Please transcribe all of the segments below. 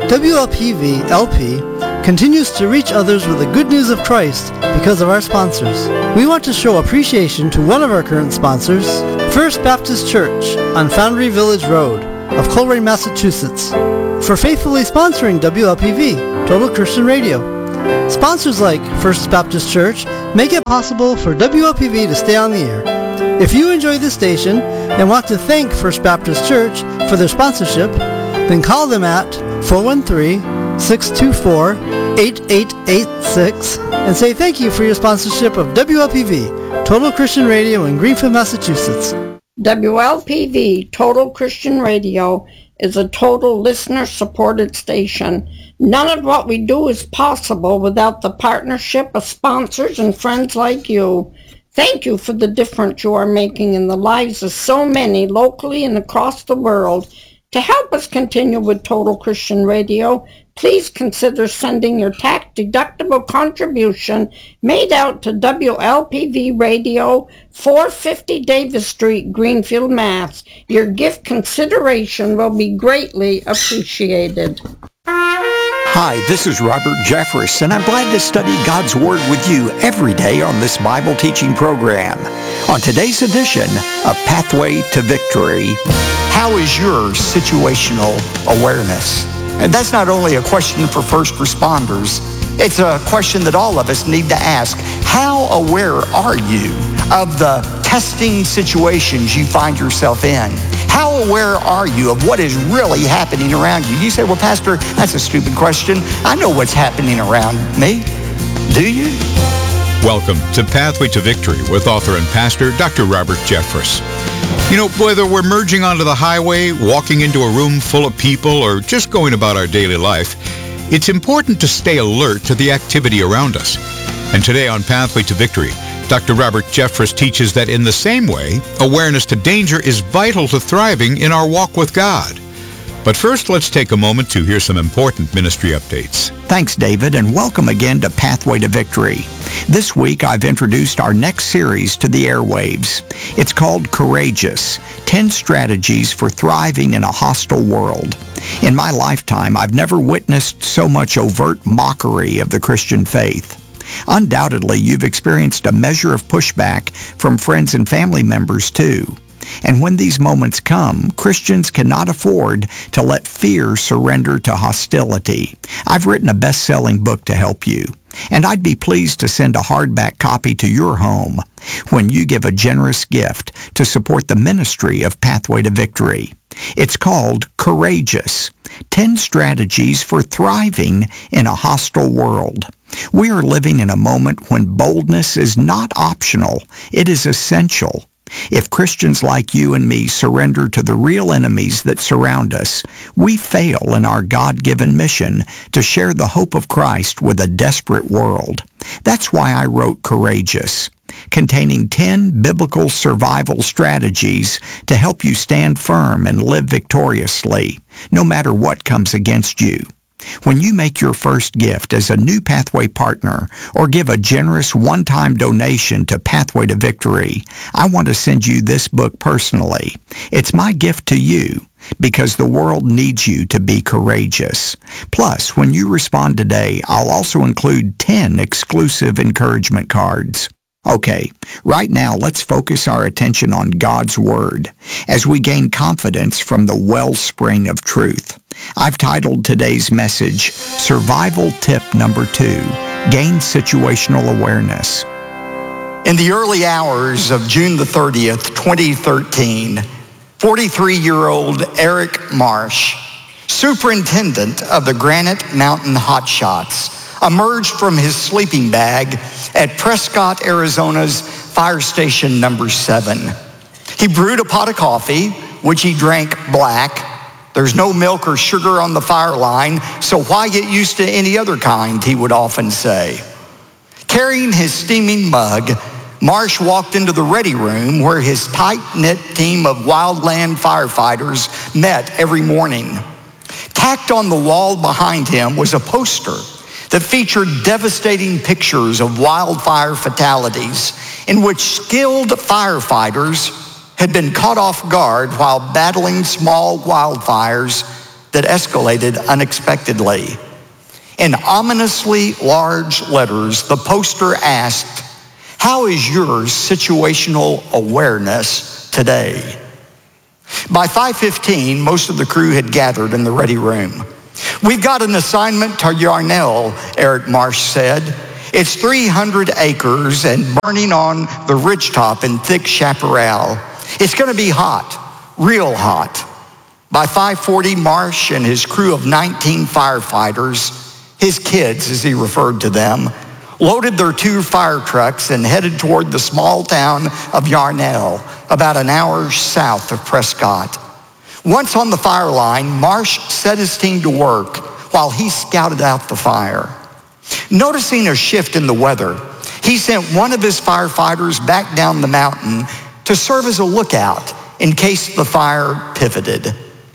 WLPV LP continues to reach others with the good news of Christ because of our sponsors. We want to show appreciation to one of our current sponsors, First Baptist Church on Foundry Village Road of Coleraine, Massachusetts, for faithfully sponsoring WLPV, Total Christian Radio. Sponsors like First Baptist Church make it possible for WLPV to stay on the air. If you enjoy this station and want to thank First Baptist Church for their sponsorship, then call them at 413-624-8886 and say thank you for your sponsorship of WLPV, Total Christian Radio in Greenfield, Massachusetts. WLPV, Total Christian Radio, is a total listener-supported station. None of what we do is possible without the partnership of sponsors and friends like you. Thank you for the difference you are making in the lives of so many locally and across the world. To help us continue with Total Christian Radio, please consider sending your tax-deductible contribution made out to WLPV Radio, 450 Davis Street, Greenfield, Mass. Your gift consideration will be greatly appreciated. Hi, this is Robert Jeffress, and I'm glad to study God's Word with you every day on this Bible teaching program. On today's edition of Pathway to Victory, how is your situational awareness? And that's not only a question for first responders, it's a question that all of us need to ask. How aware are you of the testing situations you find yourself in? How aware are you of what is really happening around you? You say, well, Pastor, that's a stupid question. I know what's happening around me. Do you? Welcome to Pathway to Victory with author and pastor Dr. Robert Jeffress. You know, whether we're merging onto the highway, walking into a room full of people, or just going about our daily life, it's important to stay alert to the activity around us. And today on Pathway to Victory, Dr. Robert Jeffress teaches that in the same way, awareness to danger is vital to thriving in our walk with God. But first, let's take a moment to hear some important ministry updates. Thanks, David, and welcome again to Pathway to Victory. This week, I've introduced our next series to the airwaves. It's called Courageous, 10 Strategies for Thriving in a Hostile World. In my lifetime, I've never witnessed so much overt mockery of the Christian faith. Undoubtedly, you've experienced a measure of pushback from friends and family members, too. And when these moments come, Christians cannot afford to let fear surrender to hostility. I've written a best-selling book to help you, and I'd be pleased to send a hardback copy to your home when you give a generous gift to support the ministry of Pathway to Victory. It's called Courageous, 10 Strategies for Thriving in a Hostile World. We are living in a moment when boldness is not optional, it is essential. If Christians like you and me surrender to the real enemies that surround us, we fail in our God-given mission to share the hope of Christ with a desperate world. That's why I wrote Courageous, containing 10 biblical survival strategies to help you stand firm and live victoriously, no matter what comes against you. When you make your first gift as a new Pathway partner or give a generous one-time donation to Pathway to Victory, I want to send you this book personally. It's my gift to you because the world needs you to be courageous. Plus, when you respond today, I'll also include 10 exclusive encouragement cards. Okay, right now let's focus our attention on God's Word as we gain confidence from the wellspring of truth. I've titled today's message, Survival Tip Number 2, Gain Situational Awareness. In the early hours of June the 30th, 2013, 43-year-old Eric Marsh, superintendent of the Granite Mountain Hotshots, emerged from his sleeping bag at Prescott, Arizona's fire station number 7. He brewed a pot of coffee, which he drank black. There's no milk or sugar on the fire line, so why get used to any other kind, he would often say. Carrying his steaming mug, Marsh walked into the ready room where his tight-knit team of wildland firefighters met every morning. Tacked on the wall behind him was a poster that featured devastating pictures of wildfire fatalities in which skilled firefighters had been caught off guard while battling small wildfires that escalated unexpectedly. In ominously large letters, the poster asked, "How is your situational awareness today?" By 5:15, most of the crew had gathered in the ready room. "We've got an assignment to Yarnell," Eric Marsh said. "It's 300 acres and burning on the ridgetop in thick chaparral. It's going to be hot, real hot." By 5:40, Marsh and his crew of 19 firefighters, his kids as he referred to them, loaded their 2 fire trucks and headed toward the small town of Yarnell, about an hour south of Prescott. Once on the fire line, Marsh set his team to work while he scouted out the fire. Noticing a shift in the weather, he sent one of his firefighters back down the mountain to serve as a lookout in case the fire pivoted.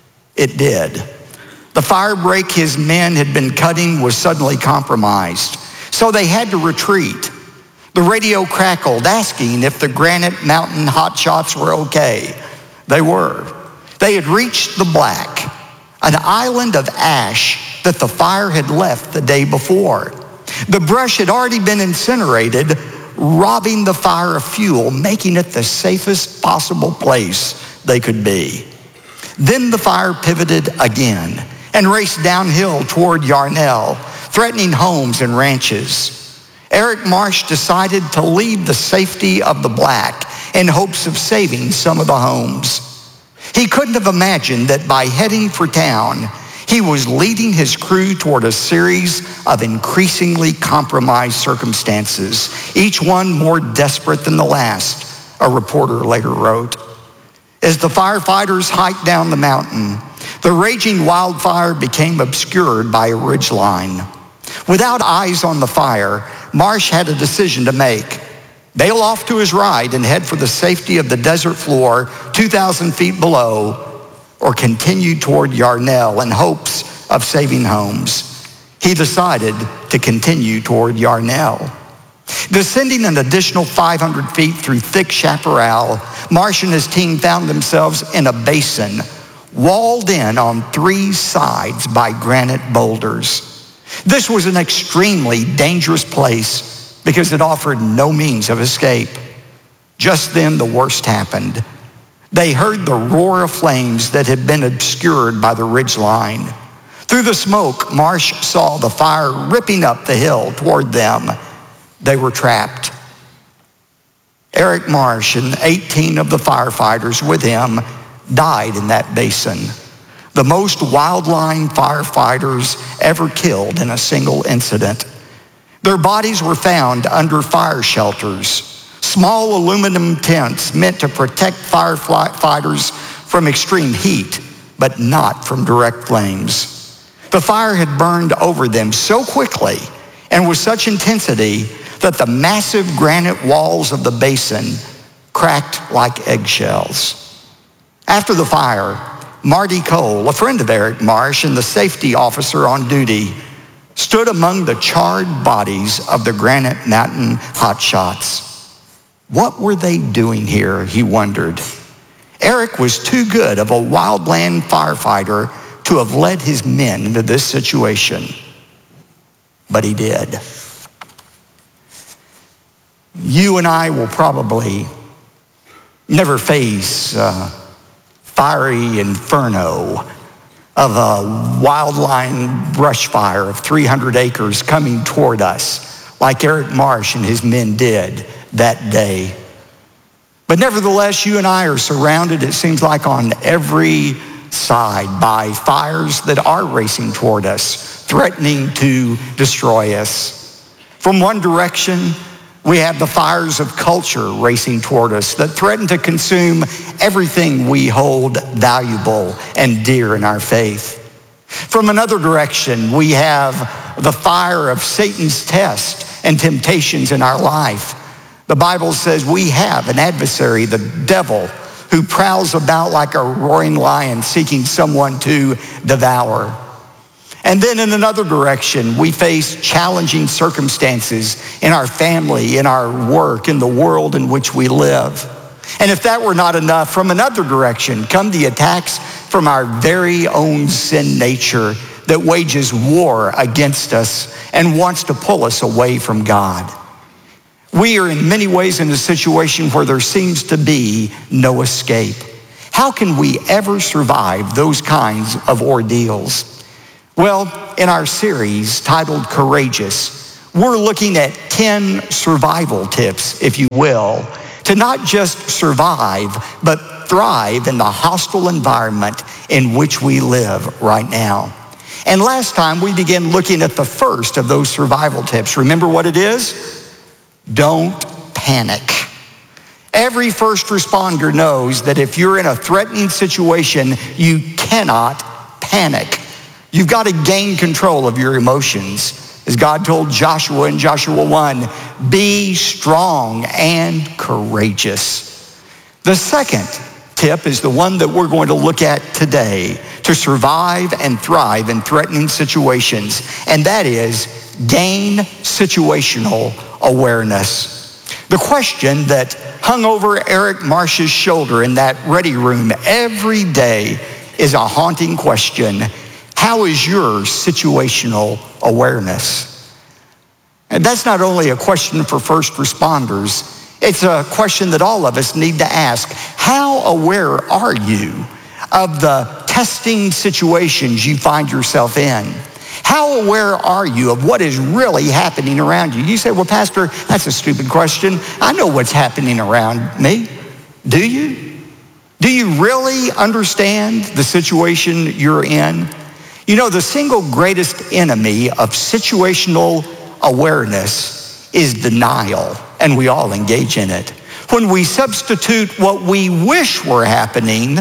It did. The fire break his men had been cutting was suddenly compromised, so they had to retreat. The radio crackled, asking if the Granite Mountain hotshots were okay. They were. They had reached the Black, an island of ash that the fire had left the day before. The brush had already been incinerated, robbing the fire of fuel, making it the safest possible place they could be. Then the fire pivoted again and raced downhill toward Yarnell, threatening homes and ranches. Eric Marsh decided to leave the safety of the Black in hopes of saving some of the homes. He couldn't have imagined that by heading for town, he was leading his crew toward a series of increasingly compromised circumstances, each one more desperate than the last, a reporter later wrote. As the firefighters hiked down the mountain, the raging wildfire became obscured by a ridgeline. Without eyes on the fire, Marsh had a decision to make: bail off to his right and head for the safety of the desert floor 2,000 feet below, or continue toward Yarnell in hopes of saving homes. He decided to continue toward Yarnell. Descending an additional 500 feet through thick chaparral, Marsh and his team found themselves in a basin walled in on 3 sides by granite boulders. This was an extremely dangerous place because it offered no means of escape. Just then, the worst happened. They heard the roar of flames that had been obscured by the ridgeline. Through the smoke, Marsh saw the fire ripping up the hill toward them. They were trapped. Eric Marsh and 18 of the firefighters with him died in that basin, the most wildline firefighters ever killed in a single incident. Their bodies were found under fire shelters, small aluminum tents meant to protect firefighters from extreme heat, but not from direct flames. The fire had burned over them so quickly and with such intensity that the massive granite walls of the basin cracked like eggshells. After the fire, Marty Cole, a friend of Eric Marsh and the safety officer on duty, stood among the charred bodies of the Granite Mountain hotshots. What were they doing here, he wondered. Eric was too good of a wildland firefighter to have led his men into this situation. But he did. You and I will probably never face fiery inferno of a wildline brush fire of 300 acres coming toward us like Eric Marsh and his men did that day. But nevertheless, you and I are surrounded, it seems like, on every side by fires that are racing toward us, threatening to destroy us. From one direction, we have the fires of culture racing toward us that threaten to consume everything we hold valuable and dear in our faith. From another direction, we have the fire of Satan's test and temptations in our life. The Bible says we have an adversary, the devil, who prowls about like a roaring lion seeking someone to devour. And then in another direction, we face challenging circumstances in our family, in our work, in the world in which we live. And if that were not enough, from another direction come the attacks from our very own sin nature that wages war against us and wants to pull us away from God. We are in many ways in a situation where there seems to be no escape. How can we ever survive those kinds of ordeals? Well, in our series titled Courageous, we're looking at 10 survival tips, if you will, to not just survive, but thrive in the hostile environment in which we live right now. And last time we began looking at the first of those survival tips. Remember what it is? Don't panic. Every first responder knows that if you're in a threatening situation, you cannot panic. You've got to gain control of your emotions. As God told Joshua in Joshua 1, be strong and courageous. The second tip is the one that we're going to look at today to survive and thrive in threatening situations, and that is gain situational awareness. The question that hung over Eric Marsh's shoulder in that ready room every day is a haunting question. How is your situational awareness? And that's not only a question for first responders, it's a question that all of us need to ask. How aware are you of the testing situations you find yourself in? How aware are you of what is really happening around you? You say, well, Pastor, that's a stupid question. I know what's happening around me. Do you? Do you really understand the situation you're in? You know, the single greatest enemy of situational awareness is denial, and we all engage in it. When we substitute what we wish were happening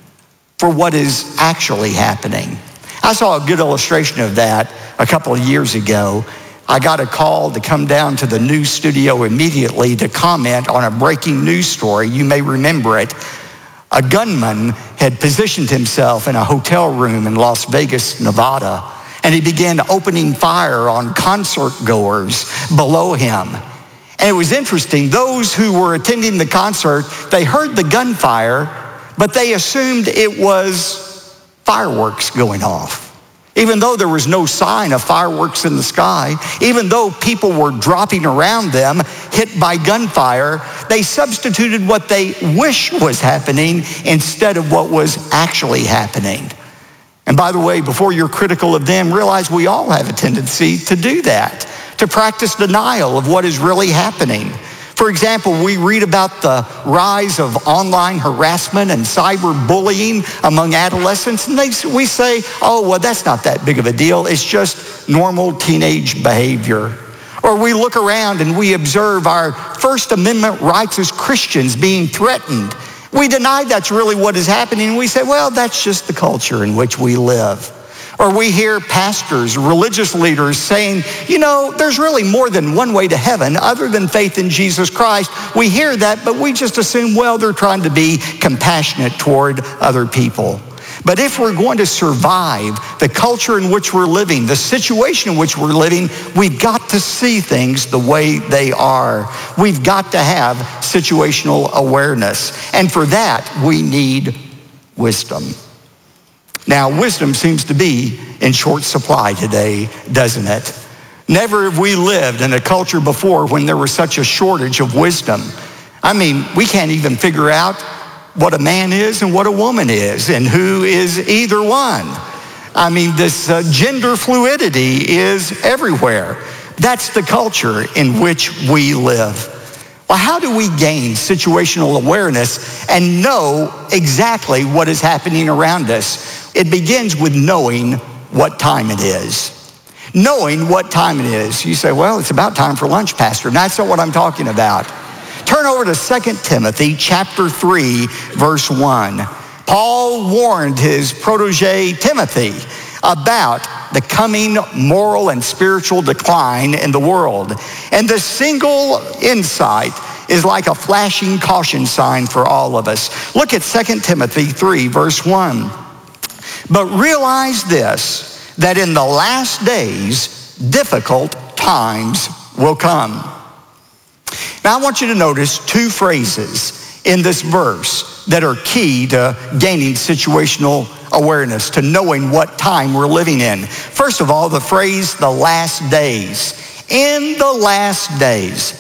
for what is actually happening. I saw a good illustration of that a couple of years ago. I got a call to come down to the news studio immediately to comment on a breaking news story. You may remember it. A gunman had positioned himself in a hotel room in Las Vegas, Nevada, and he began opening fire on concert goers below him. And it was interesting, those who were attending the concert, they heard the gunfire, but they assumed it was fireworks going off. Even though there was no sign of fireworks in the sky, even though people were dropping around them, hit by gunfire, they substituted what they wish was happening instead of what was actually happening. And by the way, before you're critical of them, realize we all have a tendency to do that, to practice denial of what is really happening. For example, we read about the rise of online harassment and cyberbullying among adolescents, and we say, oh, well, that's not that big of a deal. It's just normal teenage behavior. Or we look around and we observe our First Amendment rights as Christians being threatened. We deny that's really what is happening, and we say, well, that's just the culture in which we live. Or we hear pastors, religious leaders saying, you know, there's really more than one way to heaven other than faith in Jesus Christ. We hear that, but we just assume, well, they're trying to be compassionate toward other people. But if we're going to survive the culture in which we're living, the situation in which we're living, we've got to see things the way they are. We've got to have situational awareness. And for that, we need wisdom. Now, wisdom seems to be in short supply today, doesn't it? Never have we lived in a culture before when there was such a shortage of wisdom. I mean, we can't even figure out what a man is and what a woman is and who is either one. I mean, this gender fluidity is everywhere. That's the culture in which we live. Well, how do we gain situational awareness and know exactly what is happening around us? It begins with knowing what time it is. Knowing what time it is. You say, well, it's about time for lunch, Pastor. And that's not what I'm talking about. Turn over to 2 Timothy chapter 3, verse 1. Paul warned his protege Timothy about the coming moral and spiritual decline in the world. And the single insight is like a flashing caution sign for all of us. Look at 2 Timothy 3, verse 1. But realize this, that in the last days, difficult times will come. Now I want you to notice two phrases in this verse that are key to gaining situational awareness, to knowing what time we're living in. First of all, the phrase, the last days. In the last days.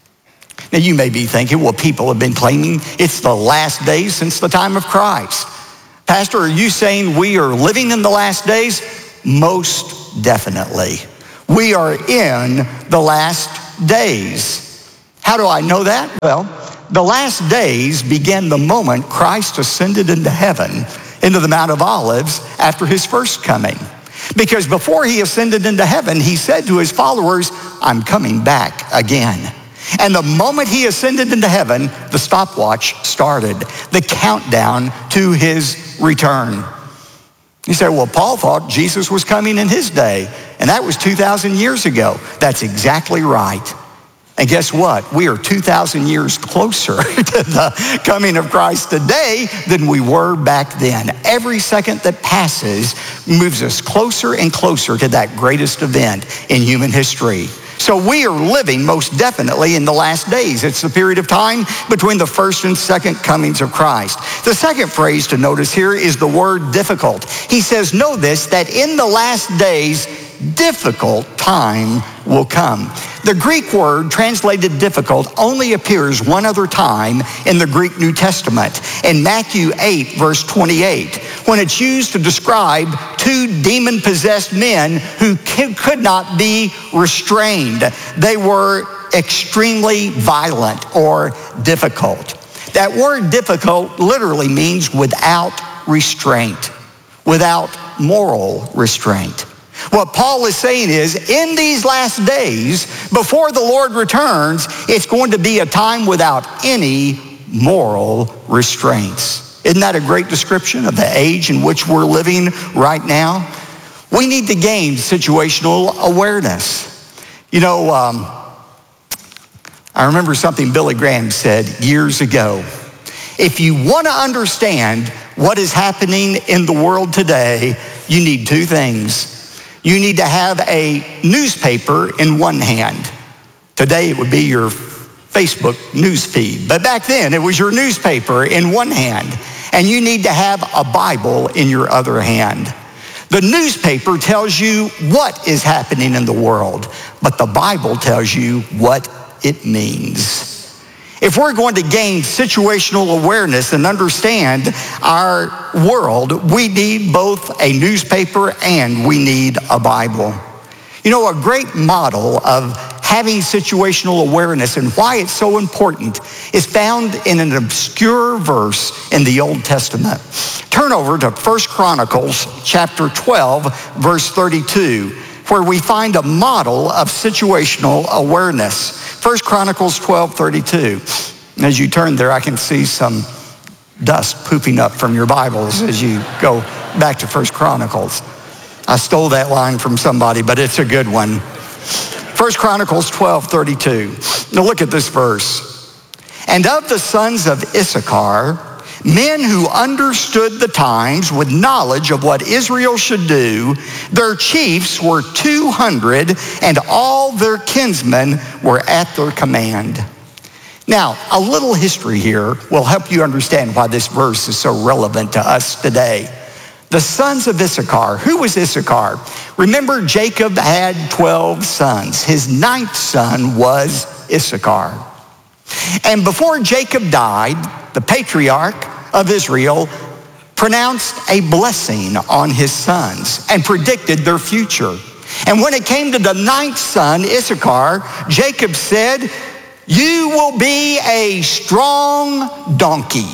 Now you may be thinking, well, people have been claiming it's the last days since the time of Christ. Pastor, are you saying we are living in the last days? Most definitely. We are in the last days. How do I know that? Well, the last days began the moment Christ ascended into heaven, into the Mount of Olives after his first coming. Because before he ascended into heaven, he said to his followers, I'm coming back again. And the moment he ascended into heaven, the stopwatch started, the countdown to his return. You say, well, Paul thought Jesus was coming in his day, and that was 2,000 years ago. That's exactly right. And guess what? We are 2,000 years closer to the coming of Christ today than we were back then. Every second that passes moves us closer and closer to that greatest event in human history. So we are living most definitely in the last days. It's the period of time between the first and second comings of Christ. The second phrase to notice here is the word difficult. He says, know this, that in the last days, difficult time will come. The Greek word translated difficult only appears one other time in the Greek New Testament, in Matthew 8, verse 28, when it's used to describe two demon-possessed men who could not be restrained. They were extremely violent or difficult. That word difficult literally means without restraint, without moral restraint. What Paul is saying is, in these last days, before the Lord returns, it's going to be a time without any moral restraints. Isn't that a great description of the age in which we're living right now? We need to gain situational awareness. You know, I remember something Billy Graham said years ago. If you want to understand what is happening in the world today, you need two things. You need to have a newspaper in one hand. Today it would be your Facebook news feed. But back then it was your newspaper in one hand. And you need to have a Bible in your other hand. The newspaper tells you what is happening in the world, but the Bible tells you what it means. If we're going to gain situational awareness and understand our world, we need both a newspaper and we need a Bible. You know, a great model of having situational awareness and why it's so important is found in an obscure verse in the Old Testament. Turn over to 1 Chronicles chapter 12, verse 32, where we find a model of situational awareness. 1 Chronicles 12:32. And as you turn there, I can see some dust pooping up from your Bibles as you go back to 1 Chronicles. I stole that line from somebody, but it's a good one. 1 Chronicles 12:32. Now look at this verse. And of the sons of Issachar, men who understood the times with knowledge of what Israel should do, their chiefs were 200, and all their kinsmen were at their command. Now, a little history here will help you understand why this verse is so relevant to us today. The sons of Issachar. Who was Issachar? Remember, Jacob had 12 sons. His 9th son was Issachar. And before Jacob died, the patriarch of Israel pronounced a blessing on his sons and predicted their future. And when it came to the 9th son, Issachar, Jacob said, "You will be a strong donkey."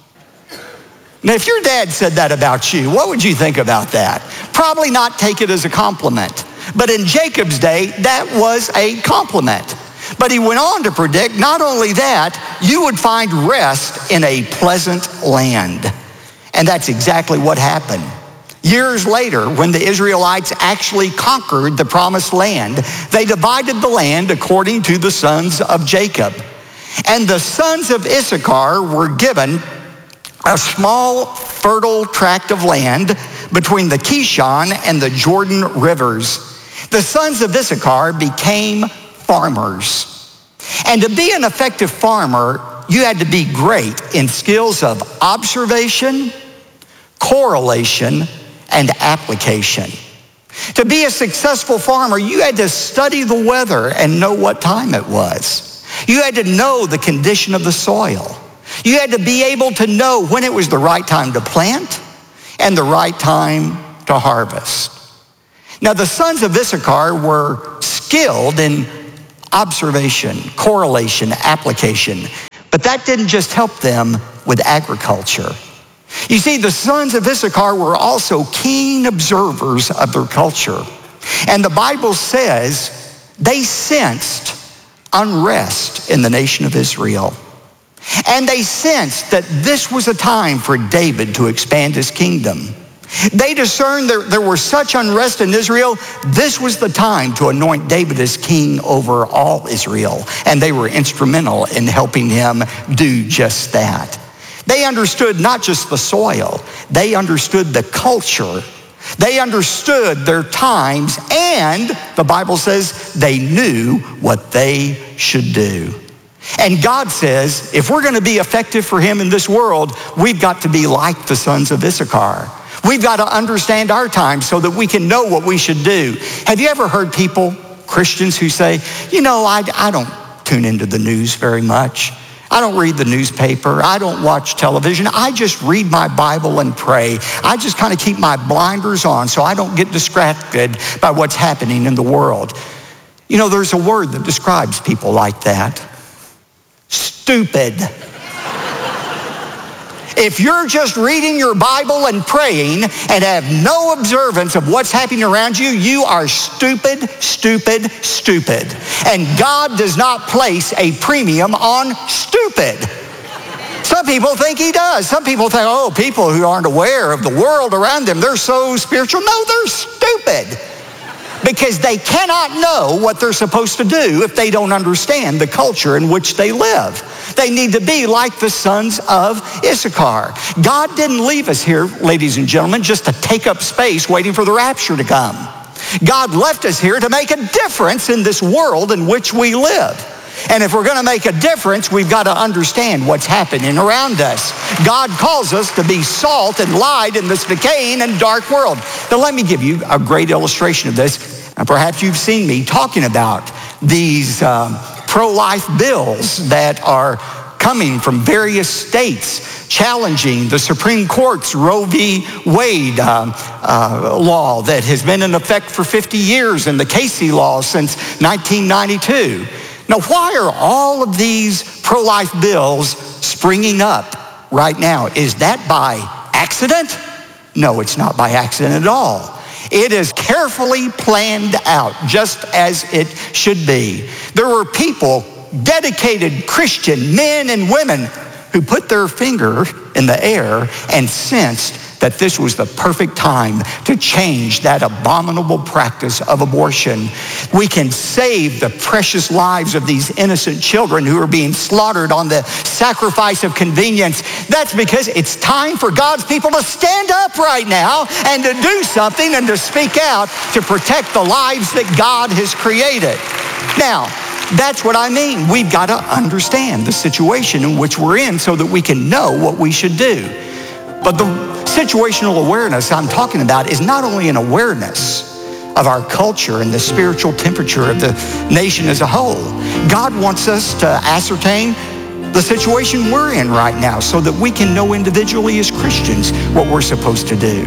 Now, if your dad said that about you, what would you think about that? Probably not take it as a compliment. But in Jacob's day, that was a compliment. But he went on to predict, not only that, you would find rest in a pleasant land. And that's exactly what happened. Years later, when the Israelites actually conquered the promised land, they divided the land according to the sons of Jacob. And the sons of Issachar were given a small, fertile tract of land between the Kishon and the Jordan rivers. The sons of Issachar became farmers. And to be an effective farmer, you had to be great in skills of observation, correlation, and application. To be a successful farmer, you had to study the weather and know what time it was. You had to know the condition of the soil. You had to be able to know when it was the right time to plant and the right time to harvest. Now, the sons of Issachar were skilled in observation, correlation, application, but that didn't just help them with agriculture. You see, the sons of Issachar were also keen observers of their culture. And the Bible says they sensed unrest in the nation of Israel. And they sensed that this was a time for David to expand his kingdom. They discerned there was such unrest in Israel, this was the time to anoint David as king over all Israel. And they were instrumental in helping him do just that. They understood not just the soil, they understood the culture. They understood their times, and the Bible says they knew what they should do. And God says, if we're going to be effective for him in this world, we've got to be like the sons of Issachar. We've got to understand our times so that we can know what we should do. Have you ever heard people, Christians, who say, I don't tune into the news very much. I don't read the newspaper. I don't watch television. I just read my Bible and pray. I just kind of keep my blinders on so I don't get distracted by what's happening in the world. There's a word that describes people like that. Stupid. If you're just reading your Bible and praying and have no observance of what's happening around you, you are stupid, stupid, stupid. And God does not place a premium on stupid. Some people think he does. Some people think, people who aren't aware of the world around them, they're so spiritual. No, they're stupid. Because they cannot know what they're supposed to do if they don't understand the culture in which they live. They need to be like the sons of Issachar. God didn't leave us here, ladies and gentlemen, just to take up space waiting for the rapture to come. God left us here to make a difference in this world in which we live. And if we're going to make a difference, we've got to understand what's happening around us. God calls us to be salt and light in this decaying and dark world. Now let me give you a great illustration of this. And perhaps you've seen me talking about these pro-life bills that are coming from various states challenging the Supreme Court's Roe v. Wade law that has been in effect for 50 years and the Casey law since 1992. Now, why are all of these pro-life bills springing up right now? Is that by accident? No, it's not by accident at all. It is carefully planned out, just as it should be. There were people, dedicated Christian men and women, who put their finger in the air and sensed that this was the perfect time to change that abominable practice of abortion. We can save the precious lives of these innocent children who are being slaughtered on the sacrifice of convenience. That's because it's time for God's people to stand up right now and to do something and to speak out to protect the lives that God has created. Now, that's what I mean. We've got to understand the situation in which we're in so that we can know what we should do. But the situational awareness I'm talking about is not only an awareness of our culture and the spiritual temperature of the nation as a whole. God wants us to ascertain the situation we're in right now so that we can know individually as Christians what we're supposed to do.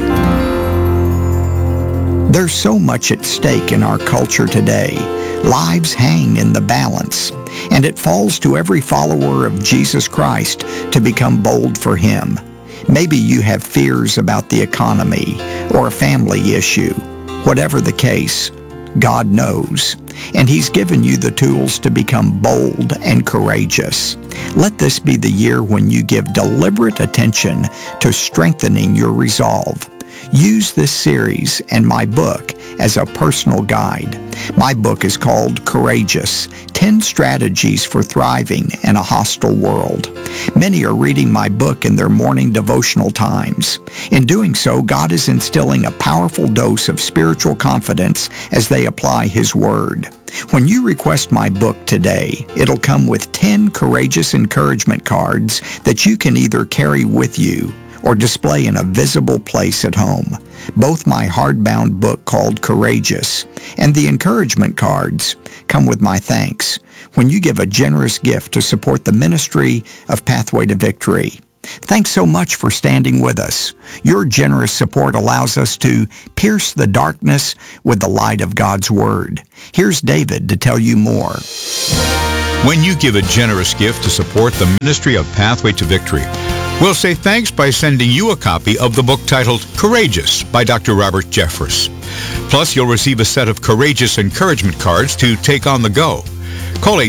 There's so much at stake in our culture today. Lives hang in the balance, and it falls to every follower of Jesus Christ to become bold for him. Maybe you have fears about the economy or a family issue. Whatever the case, God knows, and he's given you the tools to become bold and courageous. Let this be the year when you give deliberate attention to strengthening your resolve. Use this series and my book as a personal guide. My book is called Courageous, 10 Strategies for Thriving in a Hostile World. Many are reading my book in their morning devotional times. In doing so, God is instilling a powerful dose of spiritual confidence as they apply His Word. When you request my book today, it'll come with 10 courageous encouragement cards that you can either carry with you or display in a visible place at home. Both my hardbound book called Courageous and the encouragement cards come with my thanks when you give a generous gift to support the ministry of Pathway to Victory. Thanks so much for standing with us. Your generous support allows us to pierce the darkness with the light of God's Word. Here's David to tell you more. When you give a generous gift to support the ministry of Pathway to Victory, we'll say thanks by sending you a copy of the book titled Courageous by Dr. Robert Jeffress. Plus, you'll receive a set of courageous encouragement cards to take on the go. Call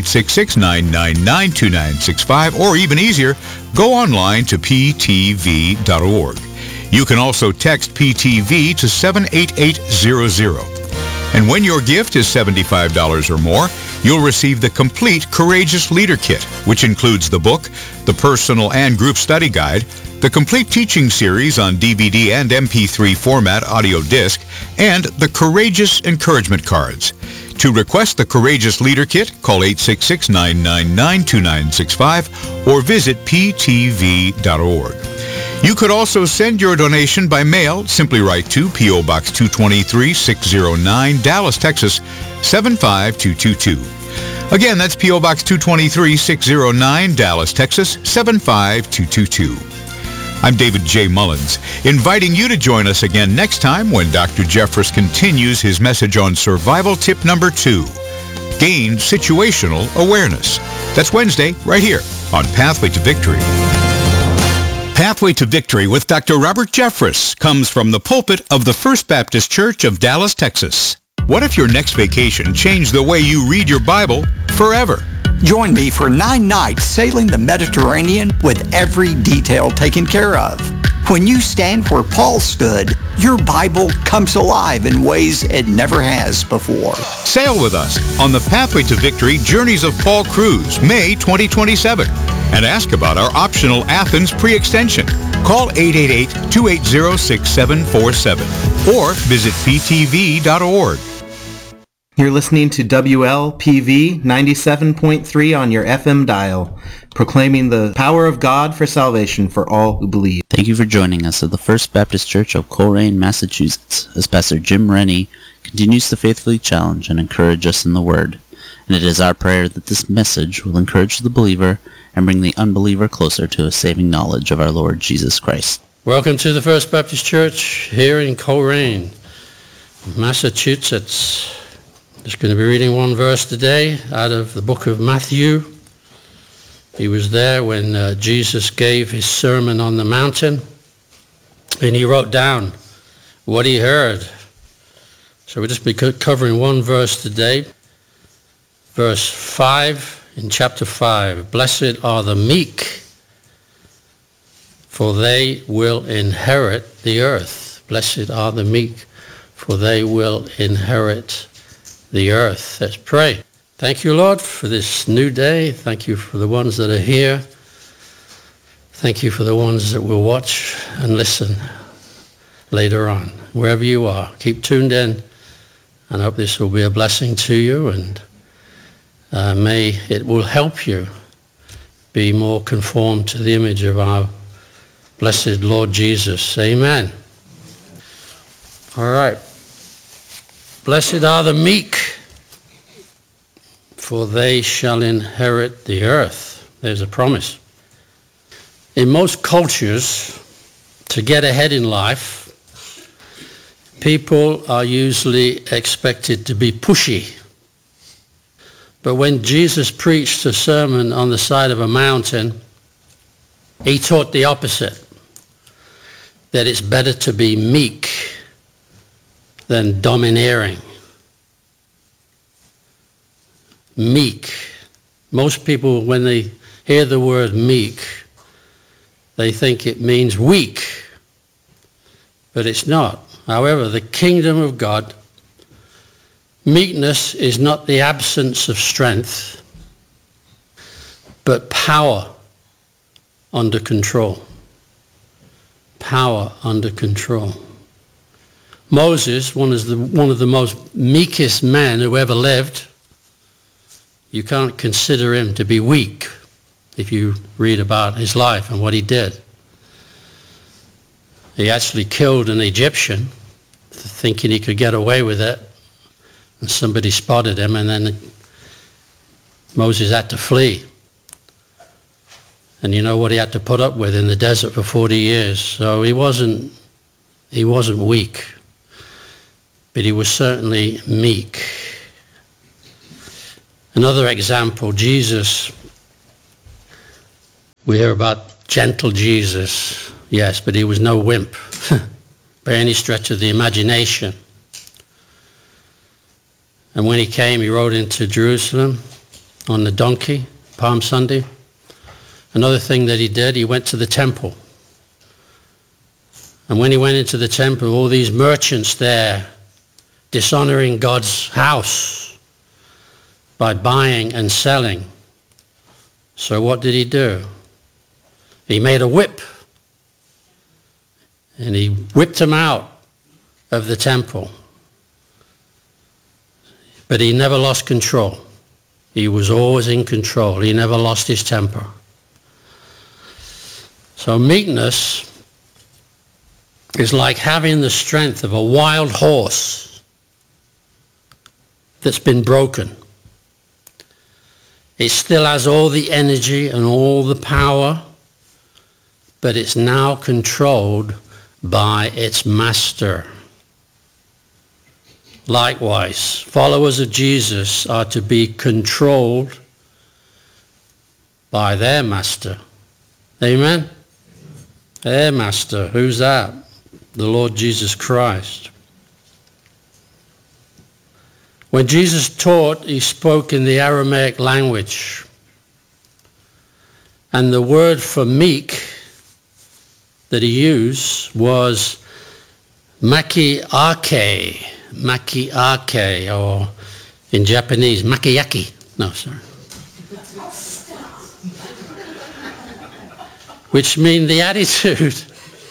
866-999-2965, or even easier, go online to ptv.org. You can also text PTV to 78800. And when your gift is $75 or more, you'll receive the complete Courageous Leader Kit, which includes the book, the personal and group study guide, the complete teaching series on DVD and MP3 format audio disc, and the Courageous Encouragement Cards. To request the Courageous Leader Kit, call 866-999-2965 or visit ptv.org. You could also send your donation by mail. Simply write to P.O. Box 223, 609, Dallas, Texas, 75222. Again, that's P.O. Box 223, 609, Dallas, Texas, 75222. I'm David J. Mullins, inviting you to join us again next time when Dr. Jeffress continues his message on survival tip number 2, gain situational awareness. That's Wednesday, right here on Pathway to Victory. Pathway to Victory with Dr. Robert Jeffress comes from the pulpit of the First Baptist Church of Dallas, Texas. What if your next vacation changed the way you read your Bible forever? Join me for 9 nights sailing the Mediterranean with every detail taken care of. When you stand where Paul stood, your Bible comes alive in ways it never has before. Sail with us on the Pathway to Victory Journeys of Paul Cruise, May 2027, and ask about our optional Athens pre-extension. Call 888-280-6747 or visit ptv.org. You're listening to WLPV 97.3 on your FM dial, proclaiming the power of God for salvation for all who believe. Thank you for joining us at the First Baptist Church of Coleraine, Massachusetts, as Pastor Jim Rennie continues to faithfully challenge and encourage us in the Word. And it is our prayer that this message will encourage the believer and bring the unbeliever closer to a saving knowledge of our Lord Jesus Christ. Welcome to the First Baptist Church here in Coleraine, Massachusetts. Just going to be reading one verse today out of the book of Matthew. He was there when Jesus gave his Sermon on the Mountain, and he wrote down what he heard. So we'll just be covering one verse today. Verse 5 in chapter 5. Blessed are the meek, for they will inherit the earth. Blessed are the meek, for they will inherit the earth. Let's pray. Thank you, Lord, for this new day. Thank you for the ones that are here. Thank you for the ones that will watch and listen later on. Wherever you are, keep tuned in, and I hope this will be a blessing to you, and may it will help you be more conformed to the image of our blessed Lord Jesus. Amen. All right. Blessed are the meek, for they shall inherit the earth. There's a promise. In most cultures, to get ahead in life, people are usually expected to be pushy. But when Jesus preached a sermon on the side of a mountain, he taught the opposite, that it's better to be meek than domineering. Meek. Most people, when they hear the word meek, they think it means weak. but it's not. However, the kingdom of God, meekness is not the absence of strength, but power under control. Power under control. Moses, one of the most meekest men who ever lived, you can't consider him to be weak if you read about his life and what he did. He actually killed an Egyptian thinking he could get away with it, and somebody spotted him, and then Moses had to flee. And you know what he had to put up with in the desert for 40 years. So he wasn't weak, but he was certainly meek. Another example, Jesus. We hear about gentle Jesus, yes, but he was no wimp by any stretch of the imagination. And when he came, he rode into Jerusalem on the donkey, Palm Sunday. Another thing that he did, he went to the temple. And when he went into the temple, all these merchants there, dishonoring God's house by buying and selling. So what did he do? He made a whip, and he whipped them out of the temple. But he never lost control. He was always in control. He never lost his temper. So meekness is like having the strength of a wild horse that's been broken. It still has all the energy and all the power, but it's now controlled by its master. Likewise, followers of Jesus are to be controlled by their master. Amen? Their master. Who's that? The Lord Jesus Christ. When Jesus taught, he spoke in the Aramaic language. And the word for meek that he used was makiake. Makiake, or in Japanese, makiyaki. No, sorry. Which means the attitude.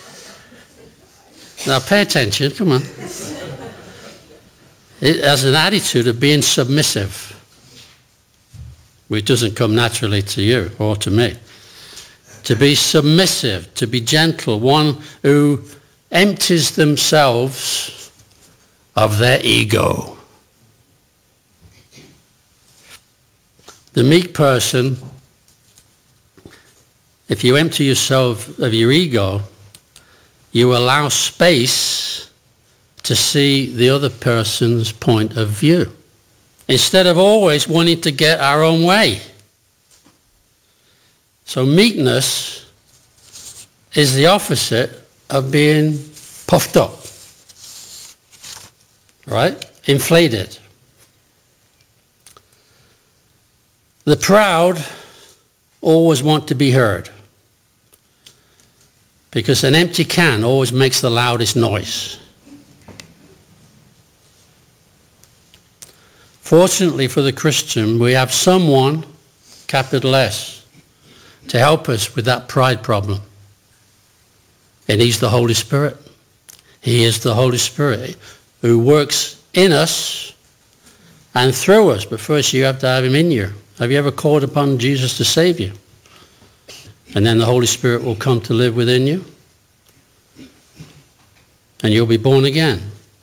Now pay attention, come on. It has an attitude of being submissive, which doesn't come naturally to you or to me. To be submissive, to be gentle, one who empties themselves of their ego. The meek person, if you empty yourself of your ego, you allow space to see the other person's point of view, instead of always wanting to get our own way. So meekness is the opposite of being puffed up, right? Inflated. The proud always want to be heard, because an empty can always makes the loudest noise. Fortunately for the Christian, we have someone, capital S, to help us with that pride problem. And he's the Holy Spirit. He is the Holy Spirit who works in us and through us. But first you have to have him in you. Have you ever called upon Jesus to save you? And then the Holy Spirit will come to live within you. And you'll be born again.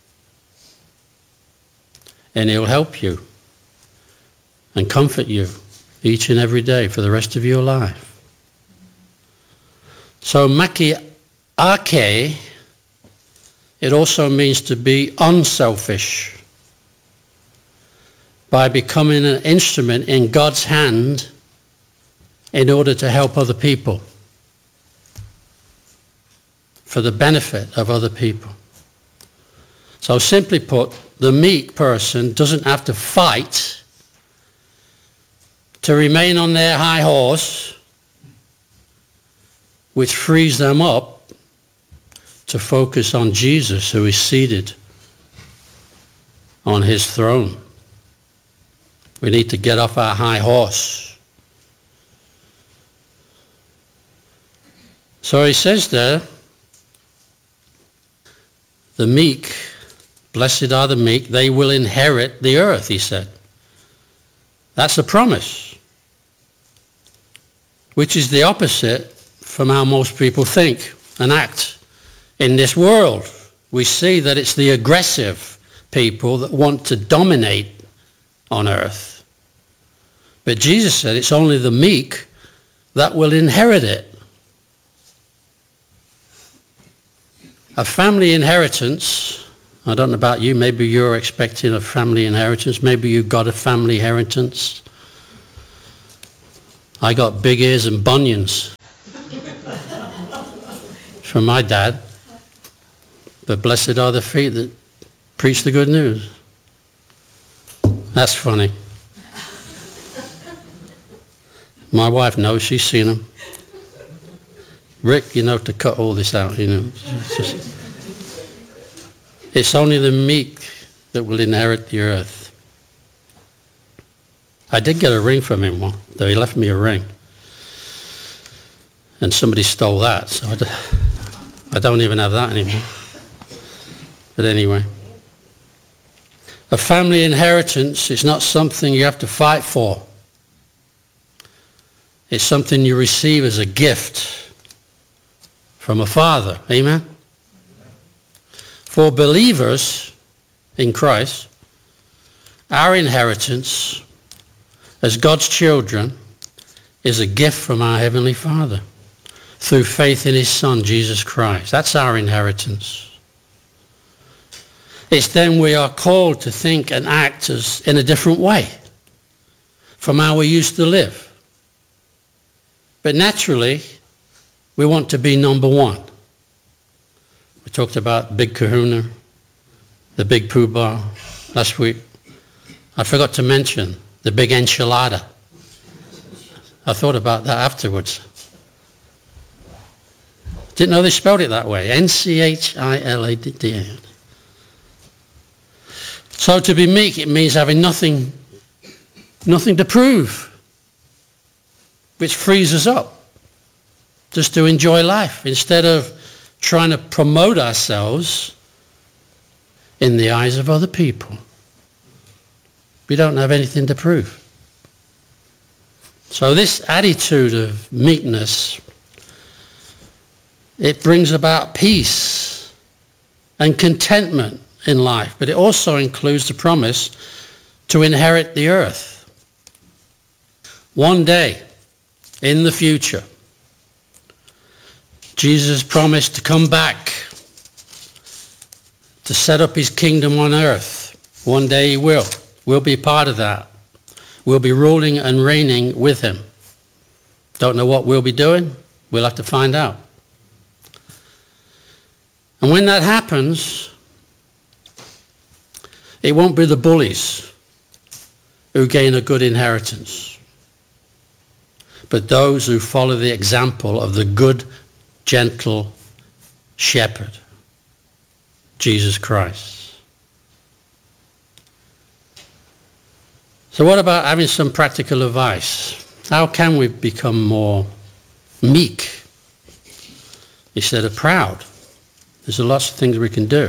And he'll help you and comfort you each and every day for the rest of your life. So makiake, it also means to be unselfish, by becoming an instrument in God's hand in order to help other people, for the benefit of other people. So simply put, the meek person doesn't have to fight to remain on their high horse, which frees them up to focus on Jesus, who is seated on his throne. We need to get off our high horse. So he says there, the meek, blessed are the meek, they will inherit the earth, he said. That's a promise, which is the opposite from how most people think and act in this world. We see that it's the aggressive people that want to dominate on earth. But Jesus said it's only the meek that will inherit it. A family inheritance, I don't know about you, maybe you're expecting a family inheritance, maybe you got a family inheritance. I got big ears and bunions from my dad, but blessed are the feet that preach the good news. That's funny. My wife knows, she's seen them. Rick, you know to cut all this out, you know. It's only the meek that will inherit the earth. I did get a ring from him once, though he left me a ring. And somebody stole that, so I don't even have that anymore. But anyway. A family inheritance is not something you have to fight for. It's something you receive as a gift from a father. Amen? For believers in Christ, our inheritance as God's children is a gift from our Heavenly Father through faith in his Son, Jesus Christ. That's our inheritance. It's then we are called to think and act as in a different way from how we used to live. But naturally, we want to be number one. We talked about Big Kahuna, the Big Poobah last week. I forgot to mention the Big Enchilada. I thought about that afterwards. Didn't know they spelled it that way. N-C-H-I-L-A-D-A. So to be meek, it means having nothing to prove, which frees us up just to enjoy life instead of trying to promote ourselves in the eyes of other people. We don't have anything to prove. So this attitude of meekness, it brings about peace and contentment in life, but it also includes the promise to inherit the earth. One day in the future, Jesus promised to come back to set up his kingdom on earth. One day he will. We'll be part of that. We'll be ruling and reigning with him. Don't know what we'll be doing. We'll have to find out. And when that happens, it won't be the bullies who gain a good inheritance, but those who follow the example of the good, gentle shepherd, Jesus Christ. So what about having some practical advice? How can we become more meek instead of proud? There's lots of things we can do.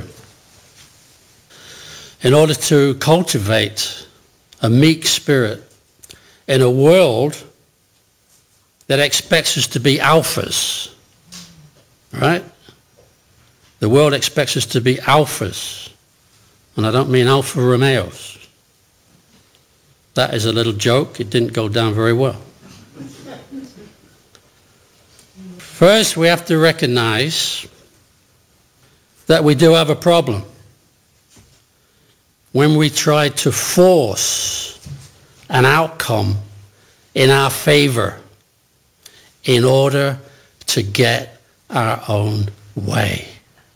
In order to cultivate a meek spirit in a world that expects us to be alphas, right? The world expects us to be alphas, and I don't mean Alfa Romeos. That is a little joke. It didn't go down very well. First, we have to recognize that we do have a problem when we try to force an outcome in our favor in order to get our own way.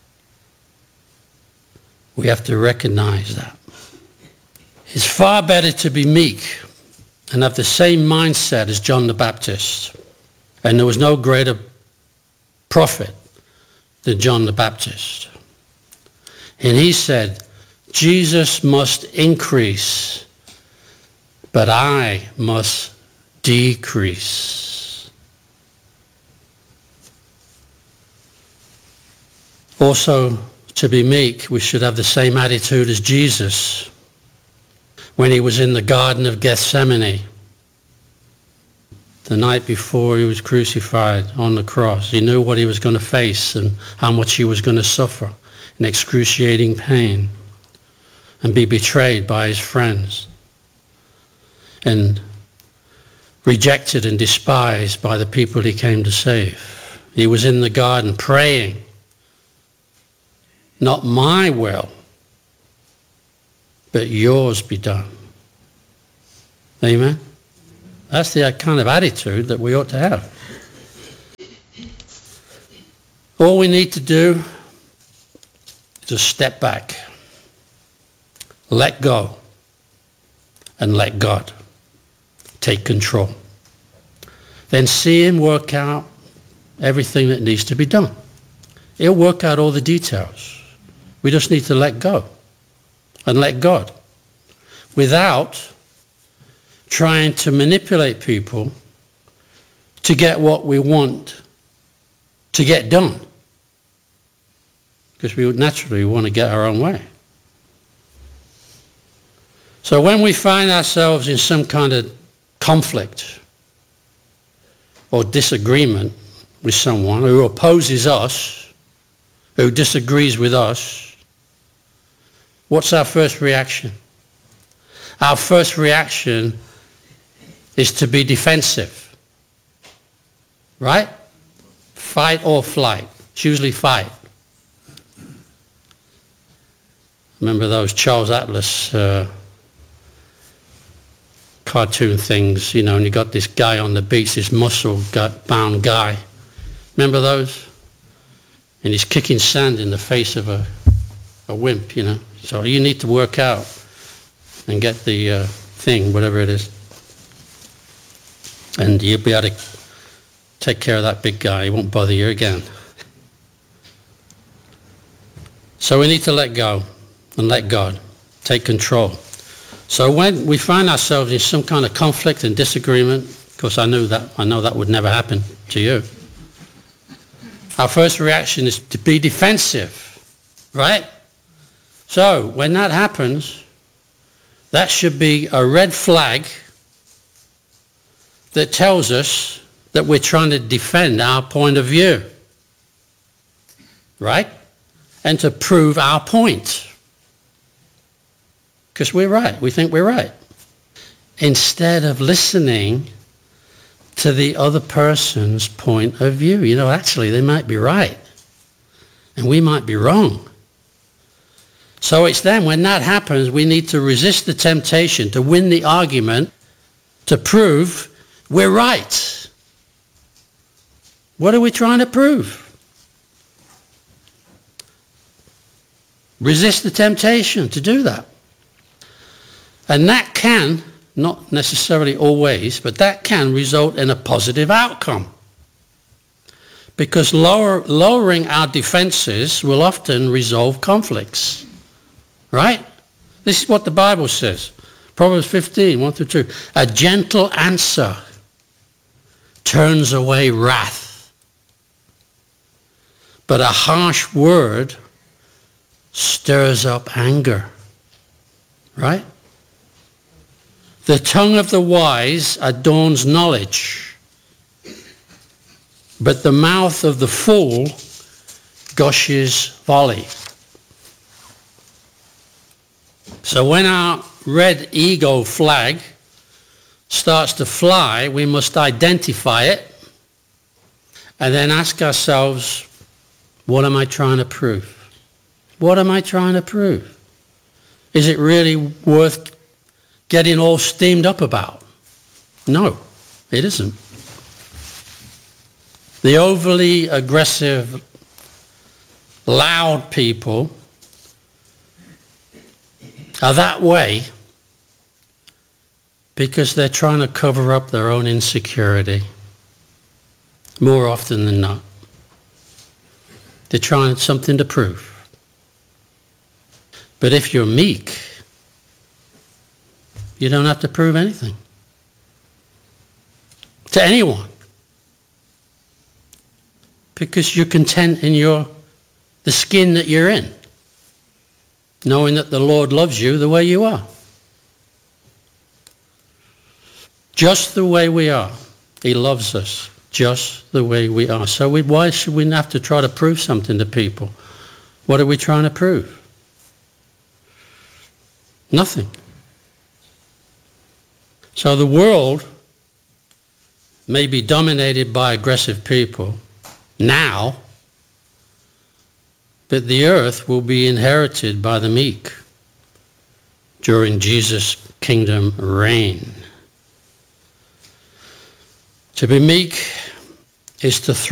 We have to recognize that. It's far better to be meek and have the same mindset as John the Baptist. And there was no greater prophet than John the Baptist. And he said, Jesus must increase, but I must decrease. Also, to be meek, we should have the same attitude as Jesus when he was in the Garden of Gethsemane, the night before he was crucified on the cross. He knew what he was going to face and how much he was going to suffer in excruciating pain and be betrayed by his friends and rejected and despised by the people he came to save. He was in the garden praying, not my will, but yours be done. Amen? That's the kind of attitude that we ought to have. All we need to do is just step back, let go, and let God take control. Then see him work out everything that needs to be done. He'll work out all the details. We just need to let go and let God without trying to manipulate people to get what we want to get done. Because we would naturally want to get our own way. So when we find ourselves in some kind of conflict or disagreement with someone who opposes us, who disagrees with us, what's our first reaction? Our first reaction is to be defensive, right? Fight or flight. It's usually fight. Remember those Charles Atlas cartoon things, you know, and you got this guy on the beach, this muscle-bound guy. Remember those? And he's kicking sand in the face of a wimp, you know. So you need to work out and get the thing, whatever it is. And you'll be able to take care of that big guy. He won't bother you again. So we need to let go and let God take control. So when we find ourselves in some kind of conflict and disagreement, of course I know that would never happen to you. Our first reaction is to be defensive, right? So when that happens, that should be a red flag that tells us that we're trying to defend our point of view, right? And to prove our point. Because we're right. We think we're right. Instead of listening to the other person's point of view. You know, actually, they might be right. And we might be wrong. So it's then when that happens, we need to resist the temptation to win the argument, to prove we're right. What are we trying to prove? Resist the temptation to do that. And that can, not necessarily always, but that can result in a positive outcome. Because lowering our defenses will often resolve conflicts. Right? This is what the Bible says. Proverbs 15, 1 through 2. A gentle answer turns away wrath, but a harsh word stirs up anger. Right? The tongue of the wise adorns knowledge, but the mouth of the fool gushes folly. So when our red ego flag starts to fly, we must identify it and then ask ourselves, what am I trying to prove? What am I trying to prove? Is it really worth getting all steamed up about? No, it isn't. The overly aggressive, loud people are that way because they're trying to cover up their own insecurity more often than not. They're trying something to prove. But if you're meek, you don't have to prove anything to anyone, because you're content in the skin that you're in, knowing that the Lord loves you the way you are. Just the way we are. He loves us just the way we are. So why should we have to try to prove something to people? What are we trying to prove? Nothing. So the world may be dominated by aggressive people now, but the earth will be inherited by the meek during Jesus' kingdom reign. To be meek is to thrive.